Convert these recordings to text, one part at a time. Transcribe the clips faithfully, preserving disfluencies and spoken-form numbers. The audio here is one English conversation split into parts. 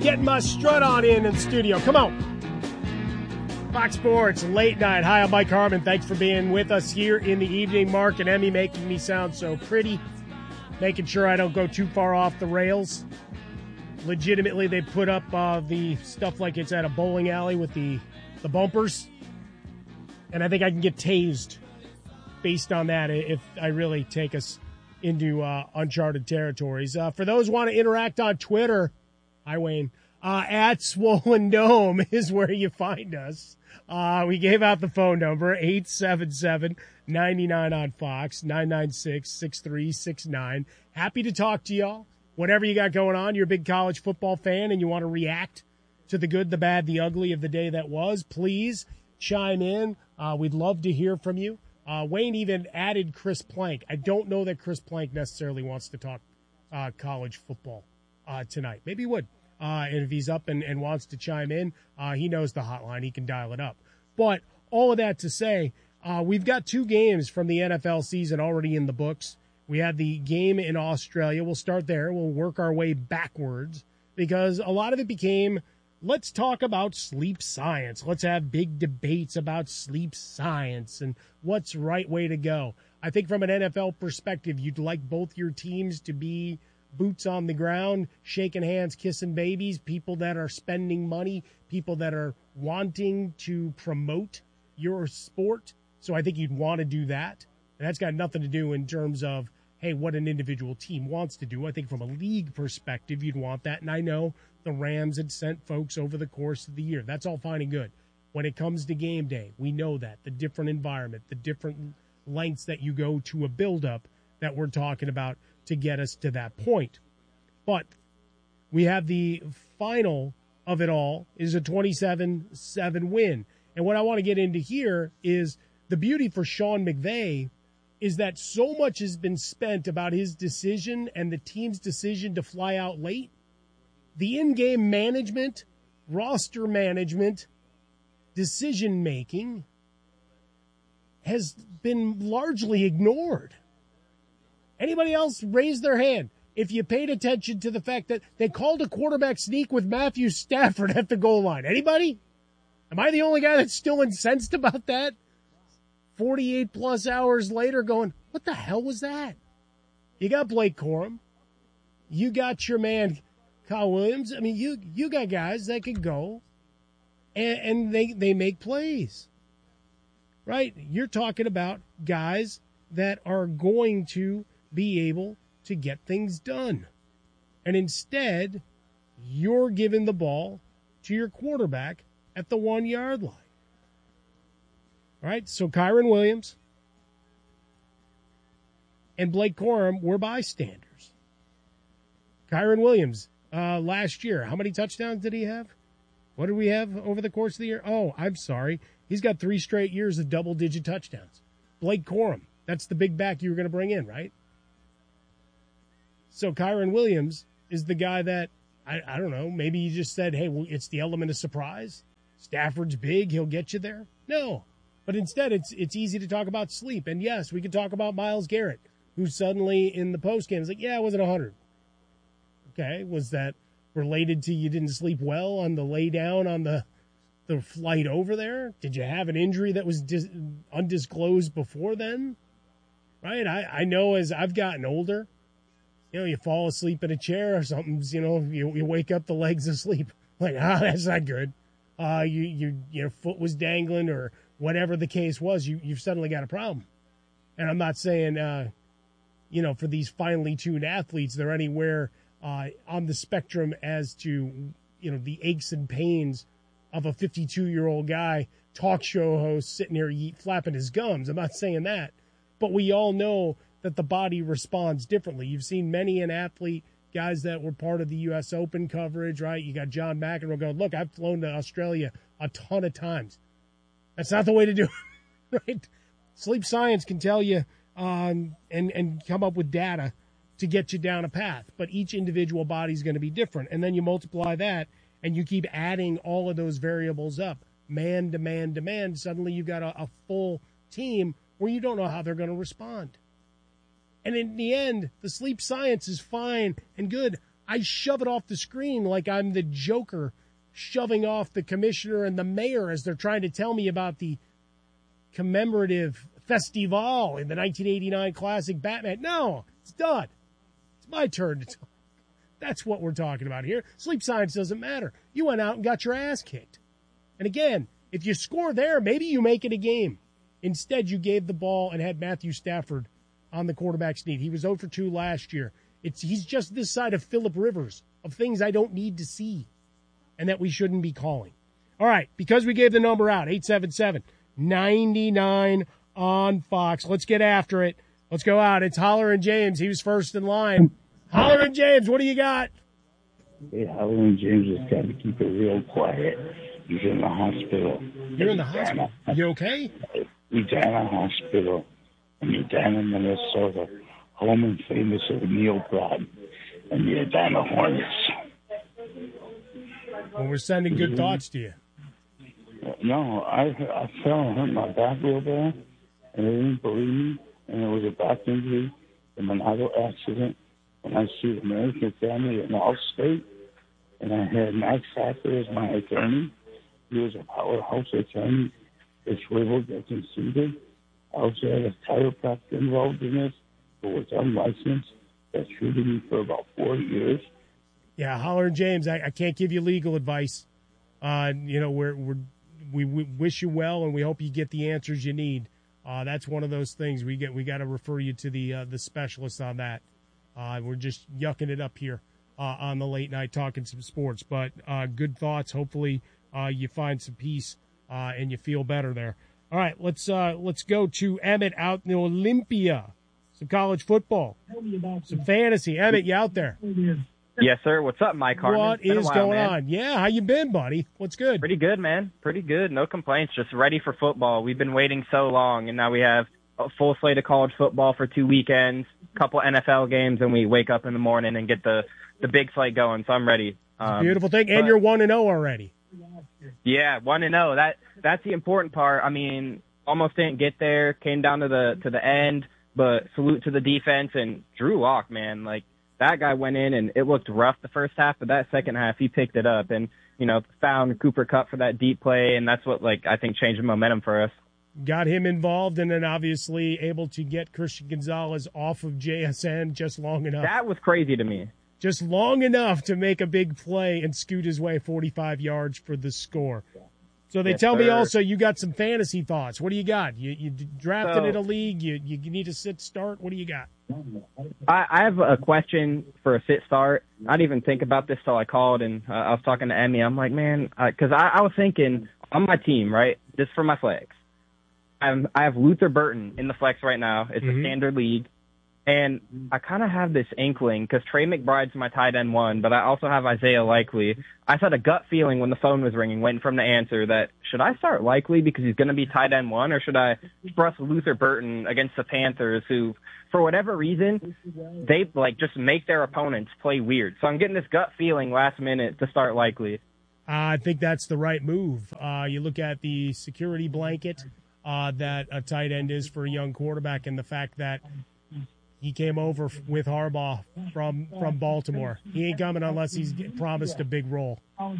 getting my strut on in in the studio. Come on. Fox Sports, late night. Hi, I'm Mike Harmon. Thanks for being with us here in the evening. Mark and Emmy making me sound so pretty, making sure I don't go too far off the rails. Legitimately, they put up uh, the stuff like it's at a bowling alley with the, the bumpers. And I think I can get tased based on that if I really take us into uh, uncharted territories. Uh, for those who want to interact on Twitter, hi, Wayne, uh, at Swollen Dome is where you find us. Uh, we gave out the phone number, eight seven seven, nine nine on Fox, nine nine six, six three six nine. Happy to talk to y'all. Whatever you got going on, you're a big college football fan and you want to react to the good, the bad, the ugly of the day that was, please chime in. Uh, we'd love to hear from you. Uh, Wayne even added Chris Plank. I don't know that Chris Plank necessarily wants to talk uh, college football uh, tonight. Maybe he would. Uh, and if he's up and, and wants to chime in, uh, he knows the hotline. He can dial it up. But all of that to say, uh, we've got two games from the N F L season already in the books. We had the game in Australia. We'll start there. We'll work our way backwards because a lot of it became, let's talk about sleep science. Let's have big debates about sleep science and what's the right way to go. I think from an N F L perspective, you'd like both your teams to be boots on the ground, shaking hands, kissing babies, people that are spending money, people that are wanting to promote your sport. So I think you'd want to do that. And that's got nothing to do in terms of, hey, what an individual team wants to do. I think from a league perspective, you'd want that. And I know the Rams had sent folks over the course of the year. That's all fine and good. When it comes to game day, we know that. The different environment, the different lengths that you go to a buildup that we're talking about to get us to that point. But we have the final of it all is a twenty-seven seven win. And what I want to get into here is the beauty for Sean McVay is that so much has been spent about his decision and the team's decision to fly out late. The in-game management, roster management, decision-making has been largely ignored. Anybody else raise their hand if you paid attention to the fact that they called a quarterback sneak with Matthew Stafford at the goal line? Anybody? Am I the only guy that's still incensed about that? forty-eight plus hours later going, what the hell was that? You got Blake Corum. You got your man Kyle Williams. I mean, you you got guys that can go and, and they, they make plays. Right? You're talking about guys that are going to be able to get things done. And instead, you're giving the ball to your quarterback at the one-yard line. All right, so Kyron Williams and Blake Corum were bystanders. Kyron Williams, uh, last year, how many touchdowns did he have? What did we have over the course of the year? Oh, I'm sorry. He's got three straight years of double-digit touchdowns. Blake Corum, that's the big back you were going to bring in, right? So Kyron Williams is the guy that, I, I don't know, maybe you just said, hey, well, it's the element of surprise. Stafford's big, he'll get you there. No. But instead, it's it's easy to talk about sleep. And, yes, we could talk about Myles Garrett, who suddenly in the postgame is like, yeah, it wasn't one hundred. Okay, was that related to you didn't sleep well on the lay down on the the flight over there? Did you have an injury that was dis- undisclosed before then? Right? I, I know as I've gotten older, you know, you fall asleep in a chair or something, you know, you, you wake up the legs asleep. Like, ah, that's not good. Uh, you, you, your foot was dangling or whatever the case was, you, you've suddenly got a problem. And I'm not saying, uh, you know, for these finely tuned athletes, they're anywhere uh, on the spectrum as to, you know, the aches and pains of a fifty-two-year-old guy, talk show host, sitting here flapping his gums. I'm not saying that. But we all know that the body responds differently. You've seen many an athlete, guys that were part of the U S Open coverage, right? You got John McEnroe going, look, I've flown to Australia a ton of times. That's not the way to do it, right? Sleep science can tell you um, and, and come up with data to get you down a path. But each individual body is going to be different. And then you multiply that, and you keep adding all of those variables up, man to man to man. Suddenly you've got a, a full team where you don't know how they're going to respond. And in the end, the sleep science is fine and good. I shove it off the screen like I'm the Joker shoving off the commissioner and the mayor as they're trying to tell me about the commemorative festival in the nineteen eighty-nine classic Batman. No, it's done. It's my turn to talk. That's what we're talking about here. Sleep science doesn't matter. You went out and got your ass kicked. And again, if you score there, maybe you make it a game. Instead, you gave the ball and had Matthew Stafford on the quarterback sneak. He was zero for two last year. It's He's just this side of Phillip Rivers, of things I don't need to see and that we shouldn't be calling. All right, because we gave the number out, eight seven seven, nine nine on Fox. Let's get after it. Let's go out. It's Holler and James. He was first in line. Holler and James, what do you got? Hey, Holler and James just got to keep it real quiet. He's in the hospital. You're in the hospital? You okay? Edina Hospital in Edina, Minnesota, home and famous of Neil Broad and the Edina Hornets. Well, we're sending good thoughts to you. No, I I fell and hurt my back real bad, and they didn't believe me, and it was a back injury from an auto accident. And I sued American Family in Allstate, and I had Max Hacker as my attorney. He was a powerhouse attorney. It's rivaled and conceded. I also had a chiropractor involved in this, who was unlicensed, that treated me for about four years. Yeah, Holler and James, I, I can't give you legal advice. Uh, you know, we're, we're, we we wish you well, and we hope you get the answers you need. Uh, that's one of those things we get. We got to refer you to the uh, the specialist on that. Uh, we're just yucking it up here uh, on the late night, talking some sports. But uh, good thoughts. Hopefully, uh, you find some peace uh, and you feel better there. All right, let's uh, let's go to Emmett out in Olympia. Some college football, some fantasy. Emmett, you out there? Yes, sir. What's up, Mike Harmon? What is while, going man. on? Yeah, how you been, buddy? What's good? Pretty good, man. Pretty good. No complaints. Just ready for football. We've been waiting so long, and now we have a full slate of college football for two weekends, a couple N F L games, and we wake up in the morning and get the, the big slate going. So I'm ready. Um, beautiful thing, and but, you're one and zero already. Yeah, one and zero. That that's the important part. I mean, almost didn't get there. Came down to the to the end, but salute to the defense and Drew Lock, man. Like, that guy went in, and it looked rough the first half, but that second half, he picked it up and, you know, found Cooper Kupp for that deep play, and that's what, like, I think changed the momentum for us. Got him involved, and then obviously able to get Christian Gonzalez off of J S N just long enough. That was crazy to me. Just long enough to make a big play and scoot his way forty-five yards for the score. So they yes, tell sir. me also you got some fantasy thoughts. What do you got? You, you drafted so, in a league. You, you need to sit start. What do you got? I, I have a question for a sit start. I didn't even think about this till I called, and uh, I was talking to Emmy. I'm like, man, because I, I was thinking on my team, right, just for my flex. I'm, I have Luther Burton in the flex right now. It's mm-hmm. a standard league. And I kind of have this inkling because Trey McBride's my tight end one, but I also have Isaiah Likely. I had a gut feeling when the phone was ringing, waiting for him to answer, that should I start Likely because he's going to be tight end one, or should I trust Luther Burton against the Panthers, who, for whatever reason, they like just make their opponents play weird. So I'm getting this gut feeling last minute to start Likely. Uh, I think that's the right move. Uh, you look at the security blanket uh, that a tight end is for a young quarterback, and the fact that he came over with Harbaugh from, from Baltimore. He ain't coming unless he's promised a big role.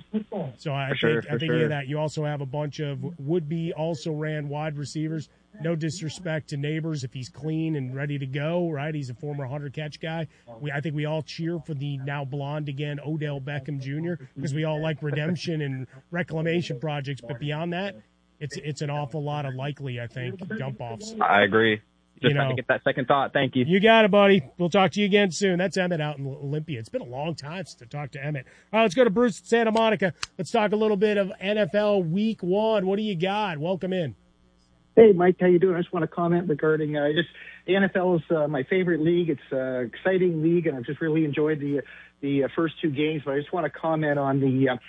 So I for think sure, I think sure. of that. You also have a bunch of would-be also ran wide receivers. No disrespect to Neighbors if he's clean and ready to go, right? He's a former hundred-catch guy. We, I think we all cheer for the now blonde again Odell Beckham Junior because we all like redemption and reclamation projects. But beyond that, it's it's an awful lot of likely, I think, dump-offs. I agree. Just you had know, to get that second thought. Thank you. You got it, buddy. We'll talk to you again soon. That's Emmett out in Olympia. It's been a long time since I talked to Emmett. All right, let's go to Bruce in Santa Monica. Let's talk a little bit of N F L Week One. What do you got? Welcome in. Hey, Mike. How you doing? I just want to comment regarding uh, just the N F L is uh, my favorite league. It's an exciting league, and I've just really enjoyed the the uh, first two games. But I just want to comment on the uh,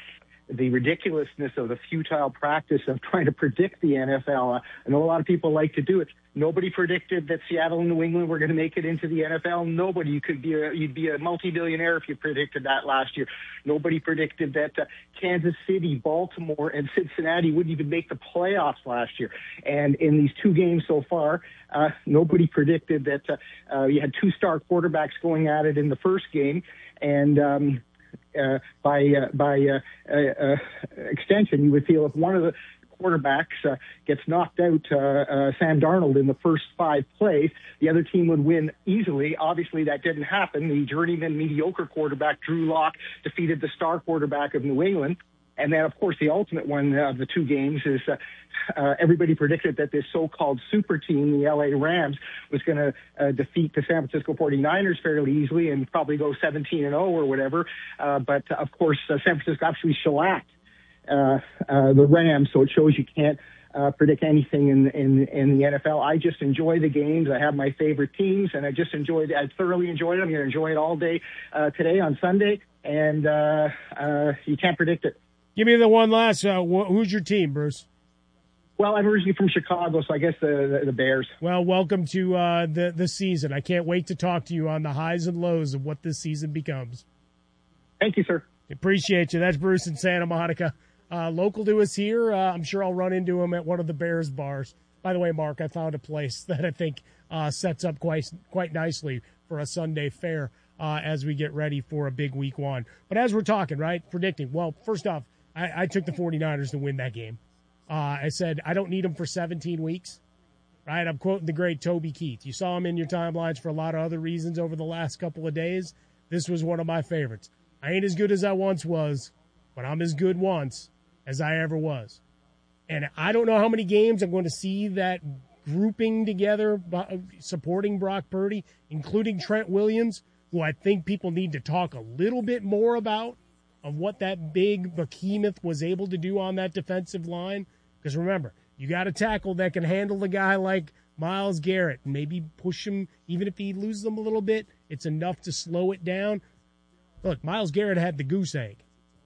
the ridiculousness of the futile practice of trying to predict the N F L. Uh, I know a lot of people like to do it. Nobody predicted that Seattle and New England were going to make it into the N F L. Nobody. You could be a, you'd be a multi-billionaire if you predicted that last year. Nobody predicted that uh, Kansas City, Baltimore, and Cincinnati wouldn't even make the playoffs last year. And in these two games so far, uh, nobody predicted that uh, uh, you had two star quarterbacks going at it in the first game, and um, Uh, by uh, by uh, uh, uh, extension, you would feel if one of the quarterbacks uh, gets knocked out, uh, uh, Sam Darnold, in the first five plays, the other team would win easily. Obviously, that didn't happen. The journeyman mediocre quarterback, Drew Lock, defeated the star quarterback of New England. And then, of course, the ultimate one of the two games is uh, uh, everybody predicted that this so-called super team, the L A Rams, was going to uh, defeat the San Francisco forty-niners fairly easily and probably go seventeen and oh or whatever. Uh, but, uh, of course, uh, San Francisco actually shellacked uh, uh, the Rams, so it shows you can't uh, predict anything in, in, in the N F L. I just enjoy the games. I have my favorite teams, and I just enjoyed I thoroughly enjoyed it. I'm going to enjoy it all day uh, today on Sunday, and uh, uh, you can't predict it. Give me the one last. Uh, wh- who's your team, Bruce? Well, I'm originally from Chicago, so I guess the the, the Bears. Well, welcome to uh, the the season. I can't wait to talk to you on the highs and lows of what this season becomes. Thank you, sir. Appreciate you. That's Bruce in Santa Monica, uh, local to us here. Uh, I'm sure I'll run into him at one of the Bears bars. By the way, Mark, I found a place that I think uh, sets up quite quite nicely for a Sunday fare uh, as we get ready for a big week one. But as we're talking, right, predicting. Well, first off, I, I took the forty-niners to win that game. Uh, I said, I don't need them for seventeen weeks, right? I'm quoting the great Toby Keith. You saw him in your timelines for a lot of other reasons over the last couple of days. This was one of my favorites. I ain't as good as I once was, but I'm as good once as I ever was. And I don't know how many games I'm going to see that grouping together, supporting Brock Purdy, including Trent Williams, who I think people need to talk a little bit more about, of what that big behemoth was able to do on that defensive line. Because remember, you got a tackle that can handle a guy like Myles Garrett and maybe push him, even if he loses them a little bit, it's enough to slow it down. Look, Myles Garrett had the goose egg.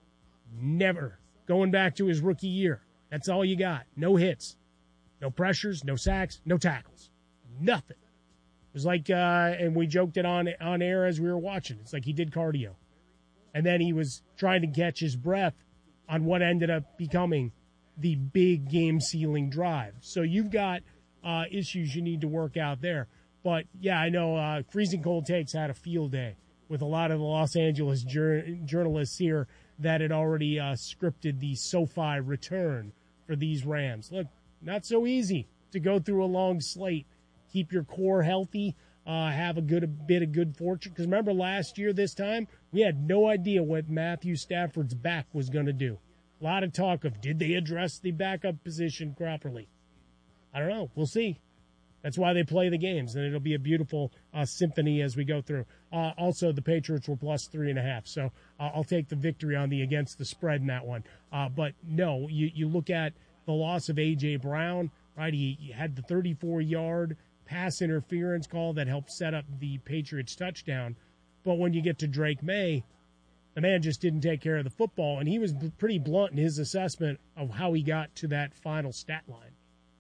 Never. Going back to his rookie year. That's all you got. No hits. No pressures, no sacks, no tackles. Nothing. It was like, uh, and we joked it on, on air as we were watching. It's like he did cardio. And then he was trying to catch his breath on what ended up becoming the big game-sealing drive. So you've got uh, issues you need to work out there. But, yeah, I know uh, Freezing Cold Takes had a field day with a lot of the Los Angeles jur- journalists here that had already uh, scripted the SoFi return for these Rams. Look, not so easy to go through a long slate. Keep your core healthy. Uh, have a good a bit of good fortune. Because remember last year this time, we had no idea what Matthew Stafford's back was going to do. A lot of talk of, did they address the backup position properly? I don't know. We'll see. That's why they play the games, and it'll be a beautiful uh, symphony as we go through. Uh, also, the Patriots were plus three and a half, so uh, I'll take the victory on the against the spread in that one. Uh, but, no, you, you look at the loss of A J. Brown, right? He, he had the thirty-four-yard pass interference call that helped set up the Patriots touchdown. But when you get to Drake May, the man just didn't take care of the football, and he was pretty blunt in his assessment of how he got to that final stat line.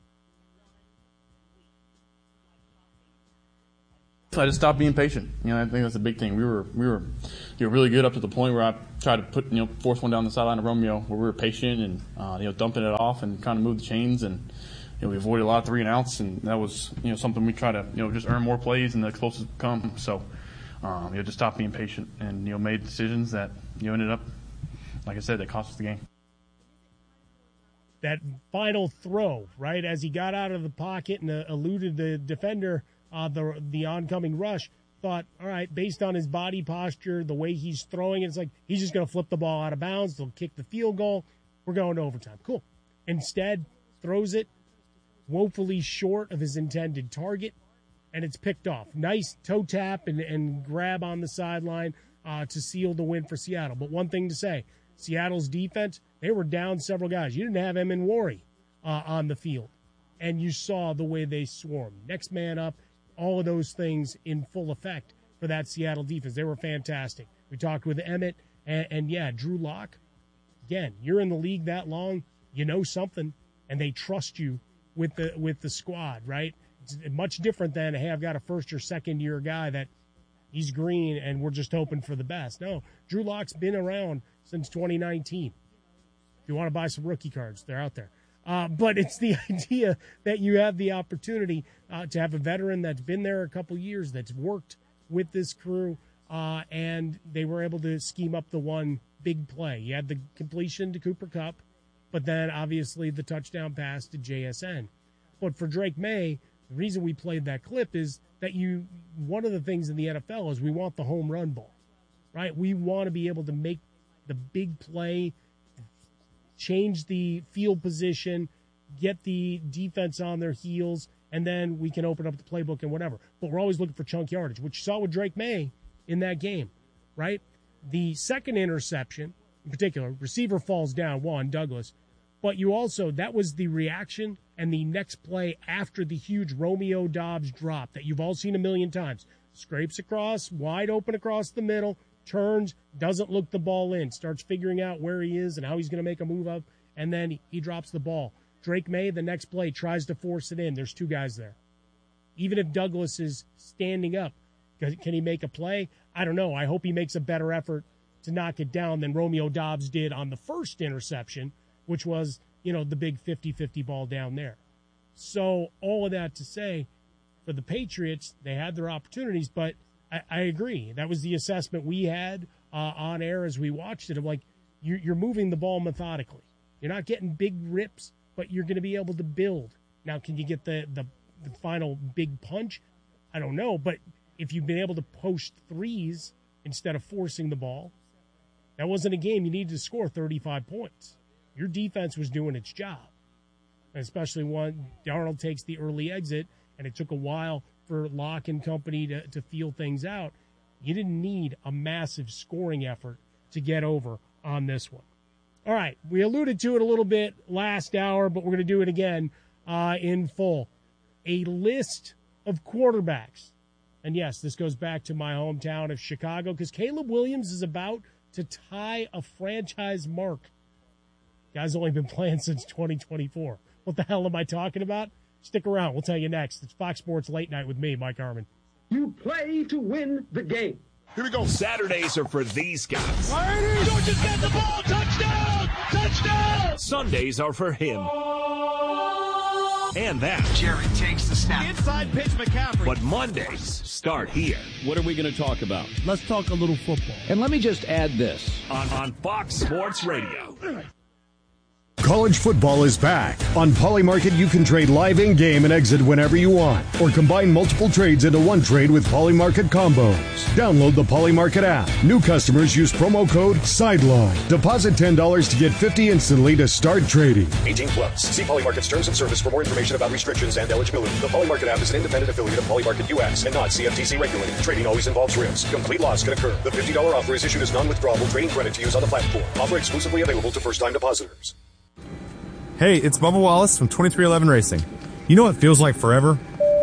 I just stopped being patient. You know, I think that's a big thing. We were we were you know, really good up to the point where I tried to put you know force one down the sideline of Romeo, where we were patient and uh, you know dumping it off and trying to move the chains, and you know we avoided a lot of three and outs, and that was you know something we try to you know just earn more plays and the closest come. So um, you know just stop being patient and you know made decisions that you know ended up, like I said, that cost us the game. That final throw, right, as he got out of the pocket and uh, eluded the defender. Uh, the the oncoming rush, thought, all right, based on his body posture, the way he's throwing it, it's like he's just going to flip the ball out of bounds. They'll kick the field goal. We're going to overtime. Cool. Instead, throws it woefully short of his intended target, and it's picked off. Nice toe tap and, and grab on the sideline uh, to seal the win for Seattle. But one thing to say, Seattle's defense, they were down several guys. You didn't have Emenwari uh, on the field, and you saw the way they swarmed. Next man up. All of those things in full effect for that Seattle defense. They were fantastic. We talked with Emmett, and, and yeah, Drew Lock Again, you're in the league that long, you know something, and they trust you with the with the squad, right? It's much different than, hey, I've got a first or second year guy that he's green and we're just hoping for the best. No, Drew Lock's been around since twenty nineteen. If you want to buy some rookie cards, they're out there. Uh, but it's the idea that you have the opportunity uh, to have a veteran that's been there a couple years, that's worked with this crew, uh, and they were able to scheme up the one big play. You had the completion to Cooper Kupp, but then obviously the touchdown pass to J S N. But for Drake May, the reason we played that clip is that you one of the things in the N F L is we want the home run ball, right? We want to be able to make the big play, change the field position, get the defense on their heels, and then we can open up the playbook and whatever. But we're always looking for chunk yardage, which you saw with Drake May in that game, right? The second interception, in particular, receiver falls down, one, Douglas, but you also, that was the reaction and the next play after the huge Romeo Doubs drop that you've all seen a million times. Scrapes across, wide open across the middle, turns, doesn't look the ball in, starts figuring out where he is and how he's going to make a move up, and then he, he drops the ball. Drake May, the next play, tries to force it in. There's two guys there. Even if Douglas is standing up, can he make a play? I don't know. I hope he makes a better effort to knock it down than Romeo Doubs did on the first interception, which was, you know, the big fifty-fifty ball down there. So all of that to say, for the Patriots, they had their opportunities, but I, I agree. That was the assessment we had uh, on air as we watched it. Of like, you're, you're moving the ball methodically. You're not getting big rips, but you're going to be able to build. Now, can you get the, the, the final big punch? I don't know, but if you've been able to post threes instead of forcing the ball, that wasn't a game you needed to score thirty-five points. Your defense was doing its job, and especially when Darnold takes the early exit, and it took a while for Locke and company to, to feel things out. You didn't need a massive scoring effort to get over on this one. All right, we alluded to it a little bit last hour, but we're going to do it again uh, in full. A list of quarterbacks. And yes, this goes back to my hometown of Chicago, because Caleb Williams is about to tie a franchise mark. Guy's only been playing since twenty twenty-four. What the hell am I talking about? Stick around. We'll tell you next. It's Fox Sports Late Night with me, Mike Harmon. You play to win the game. Here we go. Saturdays are for these guys. Georgia's got the ball. Touchdown! Touchdown! Sundays are for him. And that. Jerry takes the snap. Inside pitch, McCaffrey. But Mondays start here. What are we going to talk about? Let's talk a little football. And let me just add this. On, on Fox Sports Radio. College football is back. On Polymarket, you can trade live in-game and exit whenever you want, or combine multiple trades into one trade with Polymarket combos. Download the Polymarket app. New customers use promo code SIDELINE. Deposit ten dollars to get fifty dollars instantly to start trading. eighteen plus. See Polymarket's terms of service for more information about restrictions and eligibility. The Polymarket app is an independent affiliate of Polymarket U S and not C F T C regulated. Trading always involves risk. Complete loss can occur. The fifty dollars offer is issued as non-withdrawable trading credit to use on the platform. Offer exclusively available to first-time depositors. Hey, it's Bubba Wallace from twenty-three eleven Racing. You know what feels like forever?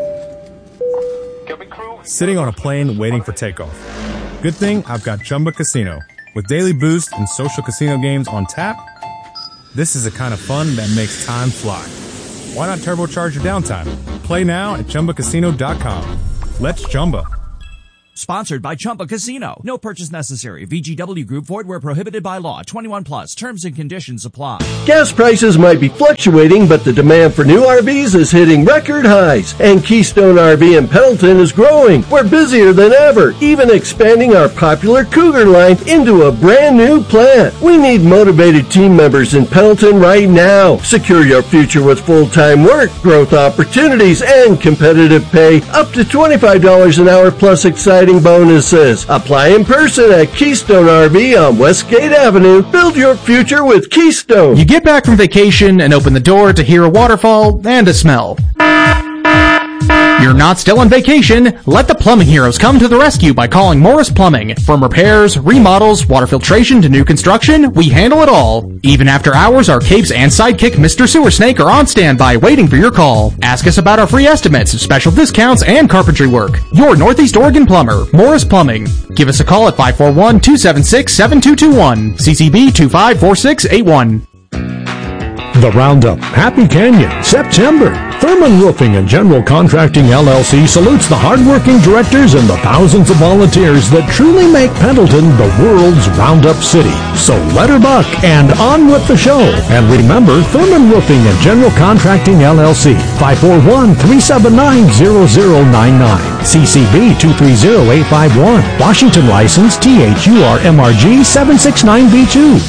Sitting on a plane waiting for takeoff. Good thing I've got Chumba Casino. With daily boost and social casino games on tap, this is the kind of fun that makes time fly. Why not turbocharge your downtime? Play now at Chumba Casino dot com. Let's Chumba. Sponsored by Chumba Casino. No purchase necessary. V G W Group. Void where prohibited by law. twenty-one plus. Terms and conditions apply. Gas prices might be fluctuating, but the demand for new R Vs is hitting record highs. And Keystone R V in Pendleton is growing. We're busier than ever, even expanding our popular Cougar line into a brand new plant. We need motivated team members in Pendleton right now. Secure your future with full-time work, growth opportunities, and competitive pay. Up to twenty-five dollars an hour plus exciting bonuses. Apply in person at Keystone R V on Westgate Avenue. Build your future with Keystone. You get back from vacation and open the door to hear a waterfall and a smell. You're not still on vacation? Let the plumbing heroes come to the rescue by calling Morris Plumbing. From repairs, remodels, water filtration to new construction, we handle it all. Even after hours, our capes and sidekick Mister Sewer Snake are on standby waiting for your call. Ask us about our free estimates, special discounts, and carpentry work. Your Northeast Oregon plumber, Morris Plumbing. Give us a call at five four one, two seven six, seven two two one, C C B two five four six eight one. The Roundup, Happy Canyon, September. Thurman Roofing and General Contracting L L C salutes the hardworking directors and the thousands of volunteers that truly make Pendleton the world's Roundup city. So let her buck and on with the show. And remember, Thurman Roofing and General Contracting L L C, five four one, three seven nine, zero zero nine nine, C C B two three zero eight five one, Washington license T H U R M R G seven six nine B two.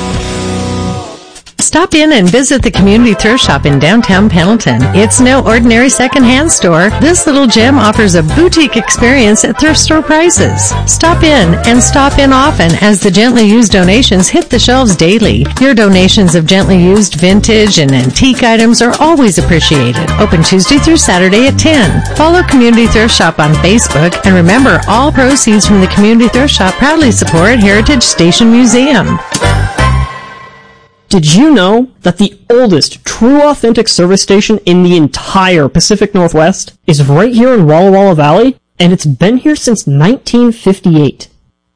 Stop in and visit the Community Thrift Shop in downtown Pendleton. It's no ordinary secondhand store. This little gem offers a boutique experience at thrift store prices. Stop in and stop in often as the gently used donations hit the shelves daily. Your donations of gently used vintage and antique items are always appreciated. Open Tuesday through Saturday at ten. Follow Community Thrift Shop on Facebook, and remember, all proceeds from the Community Thrift Shop proudly support Heritage Station Museum. Did you know that the oldest true authentic service station in the entire Pacific Northwest is right here in Walla Walla Valley? And it's been here since nineteen fifty-eight.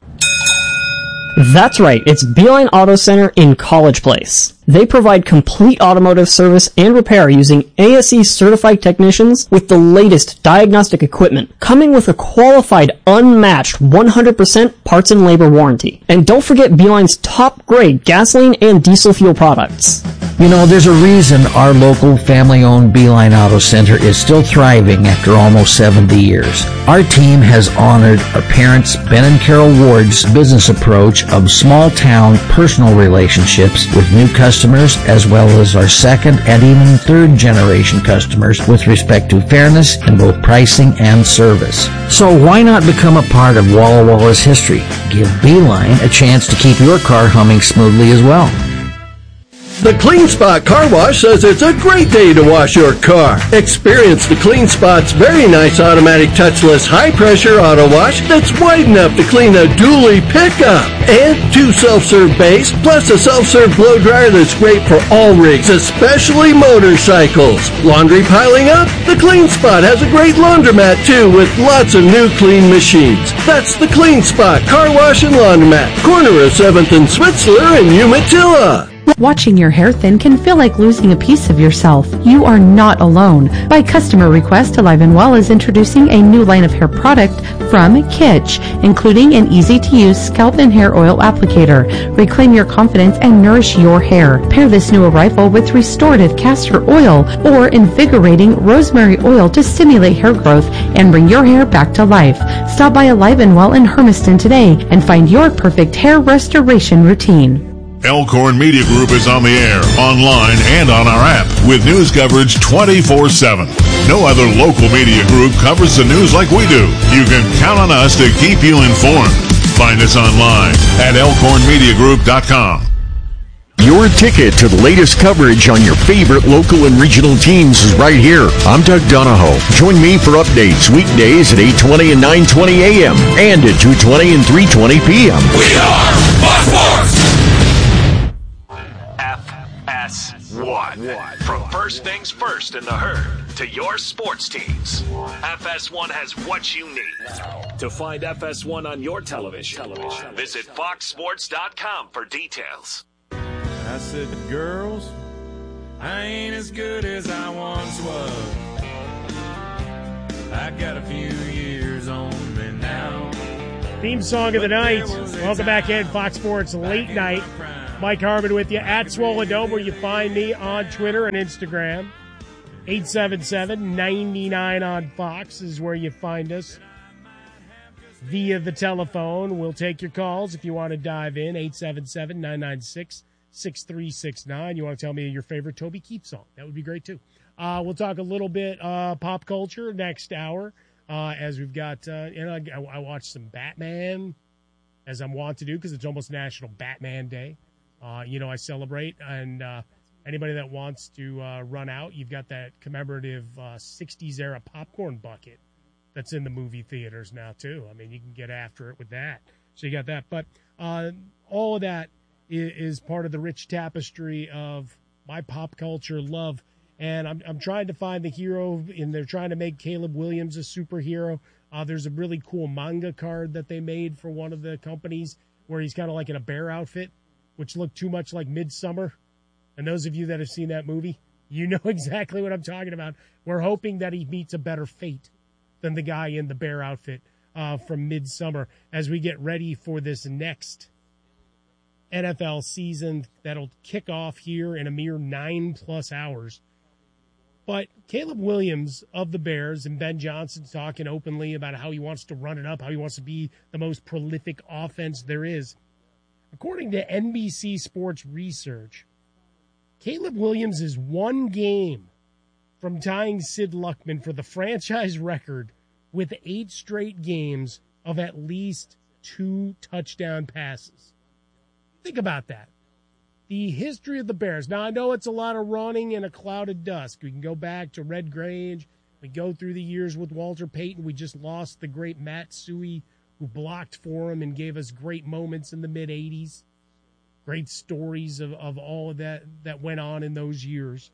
That's right, it's Beeline Auto Center in College Place. They provide complete automotive service and repair using A S E certified technicians with the latest diagnostic equipment, coming with a qualified, unmatched one hundred percent parts and labor warranty. And don't forget Beeline's top grade gasoline and diesel fuel products. You know, there's a reason our local family-owned Beeline Auto Center is still thriving after almost seventy years. Our team has honored our parents, Ben and Carol Ward's business approach of small-town personal relationships with new customers, as well as our second and even third-generation customers with respect to fairness in both pricing and service. So why not become a part of Walla Walla's history? Give Beeline a chance to keep your car humming smoothly as well. The Clean Spot Car Wash says it's a great day to wash your car. Experience the Clean Spot's very nice automatic touchless high-pressure auto wash that's wide enough to clean a dually pickup. And two self-serve bays, plus a self-serve blow dryer that's great for all rigs, especially motorcycles. Laundry piling up? The Clean Spot has a great laundromat, too, with lots of new clean machines. That's the Clean Spot Car Wash and Laundromat, corner of seventh and Switzler in Umatilla. Watching your hair thin can feel like losing a piece of yourself. You are not alone. By customer request, Alive and Well is introducing a new line of hair product from Kitsch, including an easy-to-use scalp and hair oil applicator. Reclaim your confidence and nourish your hair. Pair this new arrival with restorative castor oil or invigorating rosemary oil to stimulate hair growth and bring your hair back to life. Stop by Alive and Well in Hermiston today and find your perfect hair restoration routine. Elkhorn Media Group is on the air, online, and on our app with news coverage twenty-four seven. No other local media group covers the news like we do. You can count on us to keep you informed. Find us online at elkhorn media group dot com. Your ticket to the latest coverage on your favorite local and regional teams is right here. I'm Doug Donahoe. Join me for updates weekdays at eight twenty and nine twenty a.m. and at two twenty and three twenty p.m. We are Fox Sports! F S one. From first things first in the herd to your sports teams, F S one has what you need. To find F S one on your television, visit fox sports dot com for details. I said, girls, I ain't as good as I once was. I got a few years on me now. Theme song of the night. Welcome back in Fox Sports Late Night. Mike Harmon with you at Swollen Dome, where you find me on Twitter and Instagram. eight seven seven, nine nine on Fox is where you find us. Via the telephone, we'll take your calls if you want to dive in. eight seven seven, nine nine six, six three six nine. You want to tell me your favorite Toby Keith song? That would be great, too. Uh, we'll talk a little bit uh, pop culture next hour, uh, as we've got, uh, you know, I, I watched some Batman, as I'm wont to do, because it's almost National Batman Day. Uh, you know, I celebrate, and uh, Anybody that wants to uh, run out, you've got that commemorative uh, sixties-era popcorn bucket that's in the movie theaters now, too. I mean, you can get after it with that. So you got that. But uh, all of that is, is part of the rich tapestry of my pop culture love. And I'm, I'm trying to find the hero, and they're trying to make Caleb Williams a superhero. Uh, there's a really cool manga card that they made for one of the companies where he's kind of like in a bear outfit, which looked too much like Midsummer. And those of you that have seen that movie, you know exactly what I'm talking about. We're hoping that he meets a better fate than the guy in the bear outfit uh, from Midsummer as we get ready for this next N F L season that'll kick off here in a mere nine-plus hours. But Caleb Williams of the Bears and Ben Johnson talking openly about how he wants to run it up, how he wants to be the most prolific offense there is. According to N B C Sports Research, Caleb Williams is one game from tying Sid Luckman for the franchise record with eight straight games of at least two touchdown passes. Think about that. The history of the Bears. Now, I know it's a lot of running in a cloud of dust. We can go back to Red Grange. We go through the years with Walter Payton. We just lost the great Matt Suhey, who blocked for him and gave us great moments in the mid-eighties. Great stories of, of all of that that went on in those years.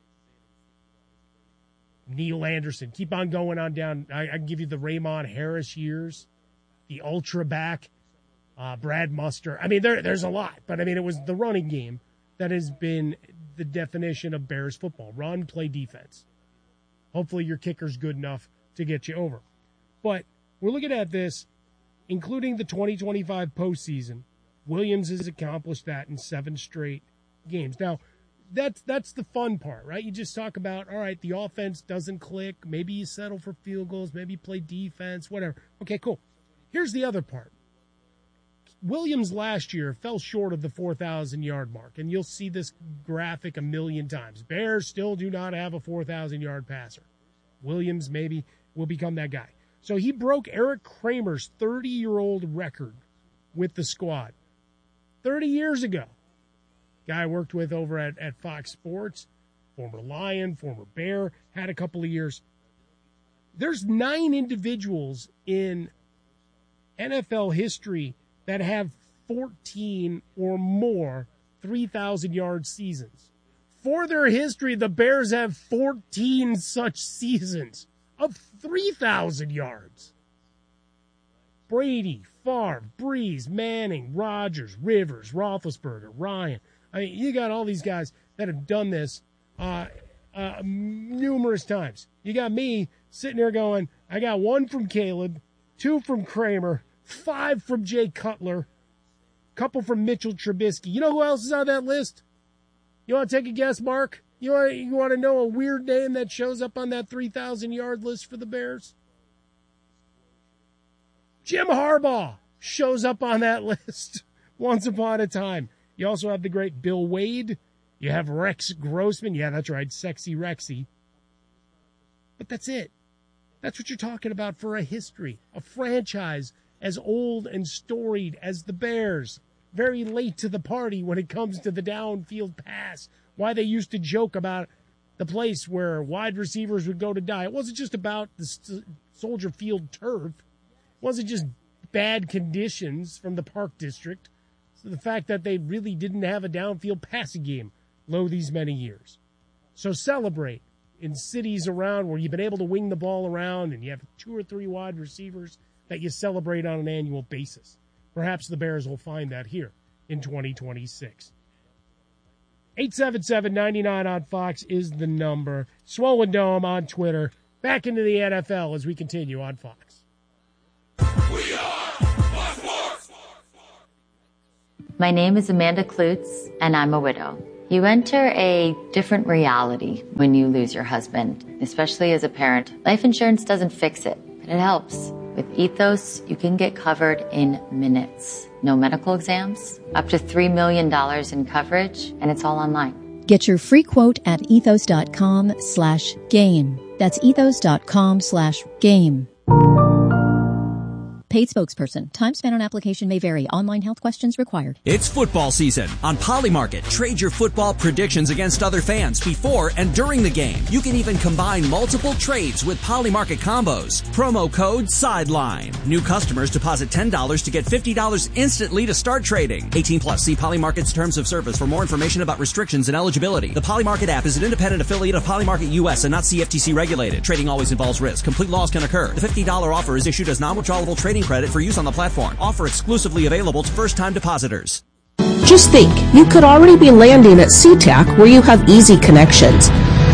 Neil Anderson. Keep on going on down. I, I can give you the Raymond Harris years, the ultra back, uh, Brad Muster. I mean, there, there's a lot. But, I mean, it was the running game that has been the definition of Bears football. Run, play defense. Hopefully your kicker's good enough to get you over. But we're looking at this, including the twenty twenty-five postseason. Williams has accomplished that in seven straight games. Now, that's that's the fun part, right? You just talk about, all right, the offense doesn't click. Maybe you settle for field goals. Maybe you play defense, whatever. Okay, cool. Here's the other part. Williams last year fell short of the four thousand yard mark, and you'll see this graphic a million times. Bears still do not have a four thousand yard passer. Williams maybe will become that guy. So he broke Eric Kramer's thirty-year-old record with the squad thirty years ago. Guy I worked with over at, at Fox Sports, former Lion, former Bear, had a couple of years. There's nine individuals in N F L history that have fourteen or more three thousand yard seasons. For their history, the Bears have fourteen such seasons of three thousand yards. Brady, Favre, Breeze, Manning, Rodgers, Rivers, Roethlisberger, Ryan. I mean, you got all these guys that have done this uh, uh, numerous times. You got me sitting there going, I got one from Caleb, two from Kramer, five from Jay Cutler, couple from Mitchell Trubisky. You know who else is on that list? You want to take a guess, Mark? You want, you want to know a weird name that shows up on that three thousand yard list for the Bears? Jim Harbaugh shows up on that list once upon a time. You also have the great Bill Wade. You have Rex Grossman. Yeah, that's right, Sexy Rexy. But that's it. That's what you're talking about for a history, a franchise as old and storied as the Bears. Very late to the party when it comes to the downfield pass. Why they used to joke about the place where wide receivers would go to die. It wasn't just about the Soldier Field turf. It wasn't just bad conditions from the Park District. So the fact that they really didn't have a downfield passing game low these many years. So celebrate in cities around where you've been able to wing the ball around and you have two or three wide receivers that you celebrate on an annual basis. Perhaps the Bears will find that here in twenty twenty-six. eight seven seven, nine nine on Fox is the number. Swollen Dome on Twitter. Back into the N F L as we continue on Fox. We are Fox Sports. My name is Amanda Klutz, and I'm a widow. You enter a different reality when you lose your husband, especially as a parent. Life insurance doesn't fix it, but it helps. With Ethos, you can get covered in minutes. No medical exams, up to three million dollars in coverage, and it's all online. Get your free quote at ethos.com slash game. That's ethos.com slash game. Paid spokesperson. Time spent on application may vary. Online health questions required. It's football season. On Polymarket, trade your football predictions against other fans before and during the game. You can even combine multiple trades with Polymarket combos. Promo code SIDELINE. New customers deposit ten dollars to get fifty dollars instantly to start trading. eighteen plus. See Polymarket's terms of service for more information about restrictions and eligibility. The Polymarket app is an independent affiliate of Polymarket U S and not C F T C regulated. Trading always involves risk. Complete loss can occur. The fifty dollars offer is issued as non-withdrawable trading credit for use on the platform. Offer exclusively available to first-time depositors. Just think, you could already be landing at SeaTac where you have easy connections.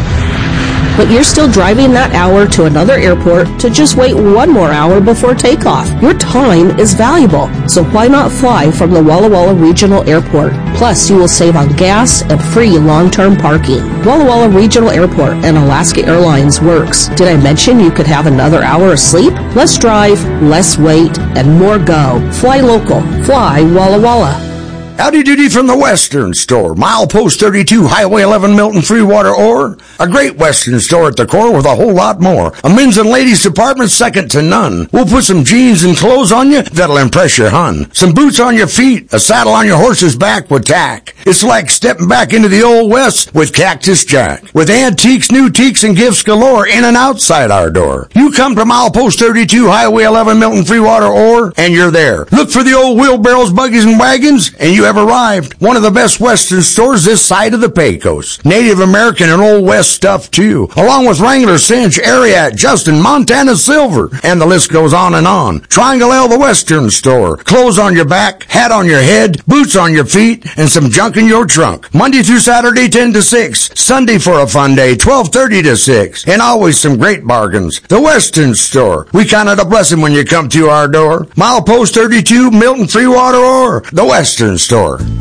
But you're still driving that hour to another airport to just wait one more hour before takeoff. Your time is valuable, so why not fly from the Walla Walla Regional Airport? Plus, you will save on gas and free long-term parking. Walla Walla Regional Airport and Alaska Airlines works. Did I mention you could have another hour of sleep? Less drive, less wait, and more go. Fly local. Fly Walla Walla. Howdy doody from the Western Store. Milepost thirty-two, Highway eleven, Milton, Freewater, Ore. A great Western store at the core with a whole lot more. A men's and ladies department second to none. We'll put some jeans and clothes on you that'll impress your hun. Some boots on your feet, a saddle on your horse's back with tack. It's like stepping back into the Old West with Cactus Jack. With antiques, new teaks, and gifts galore in and outside our door. You come to Milepost thirty-two, Highway eleven, Milton, Freewater, Ore, and you're there. Look for the old wheelbarrows, buggies, and wagons, and you have arrived. One of the best Western stores this side of the Pecos. Native American and Old West stuff too, along with Wrangler, Cinch, Ariat, Justin, Montana Silver, and the list goes on and on. Triangle L, the Western Store. Clothes on your back, hat on your head, boots on your feet, and some junk in your trunk. Monday through Saturday, ten to six. Sunday for a fun day, twelve thirty to six. And always some great bargains. The Western Store. We count it a blessing when you come to our door. Milepost thirty-two, Milton, Freewater, or the Western Store.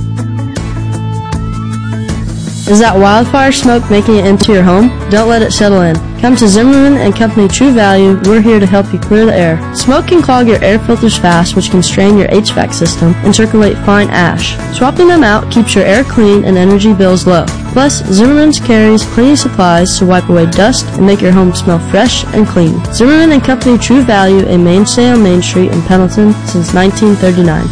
Is that wildfire smoke making it into your home? Don't let it settle in. Come to Zimmerman and Company True Value. We're here to help you clear the air. Smoke can clog your air filters fast, which can strain your H V A C system and circulate fine ash. Swapping them out keeps your air clean and energy bills low. Plus, Zimmerman's carries cleaning supplies to wipe away dust and make your home smell fresh and clean. Zimmerman and Company True Value, a mainstay on Main Street in Pendleton since nineteen thirty-nine.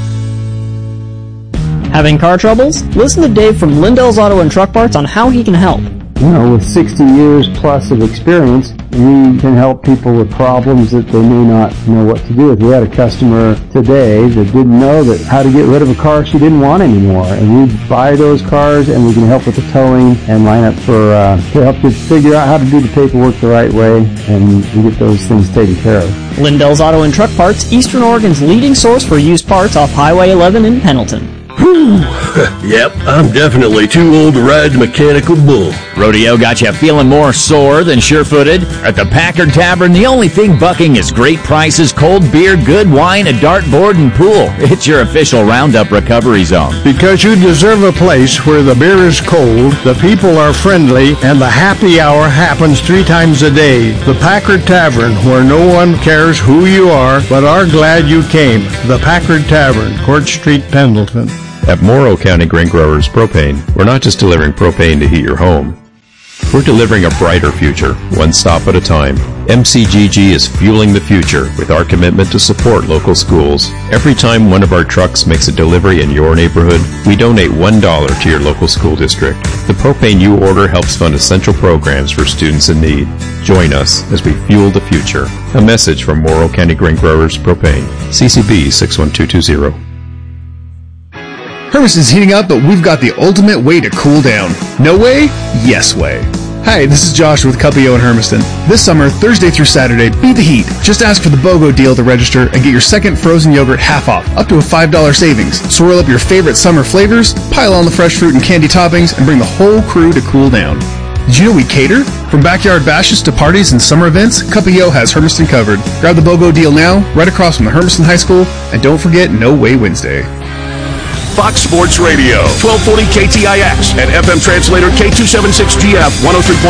Having car troubles? Listen to Dave from Lindell's Auto and Truck Parts on how he can help. You know, with sixty years plus of experience, we can help people with problems that they may not know what to do with. We had a customer today that didn't know that how to get rid of a car she didn't want anymore. And we buy those cars and we can help with the towing and line up for, uh, to help you figure out how to do the paperwork the right way and we get those things taken care of. Lindell's Auto and Truck Parts, Eastern Oregon's leading source for used parts off Highway eleven in Pendleton. Whew. Yep, I'm definitely too old to ride the mechanical bull. Rodeo got you feeling more sore than sure-footed? At the Packard Tavern, the only thing bucking is great prices, cold beer, good wine, a dartboard, and pool. It's your official Roundup recovery zone. Because you deserve a place where the beer is cold, the people are friendly, and the happy hour happens three times a day. The Packard Tavern, where no one cares who you are, but are glad you came. The Packard Tavern, Court Street, Pendleton. At Morrow County Grain Growers Propane, we're not just delivering propane to heat your home. We're delivering a brighter future, one stop at a time. M C G G is fueling the future with our commitment to support local schools. Every time one of our trucks makes a delivery in your neighborhood, we donate one dollar to your local school district. The propane you order helps fund essential programs for students in need. Join us as we fuel the future. A message from Morrow County Grain Growers Propane. C C B six one two two zero. Hermiston's heating up, but we've got the ultimate way to cool down. No way? Yes way. Hi, this is Josh with Cuppio and Hermiston. This summer, Thursday through Saturday, beat the heat. Just ask for the BOGO deal to register and get your second frozen yogurt half off, up to a five dollars savings. Swirl up your favorite summer flavors, pile on the fresh fruit and candy toppings, and bring the whole crew to cool down. Did you know we cater? From backyard bashes to parties and summer events, Cuppio has Hermiston covered. Grab the BOGO deal now, right across from the Hermiston High School, and don't forget No Way Wednesday. Fox Sports Radio, twelve forty K T I X, and F M translator K two seventy-six G F one oh three point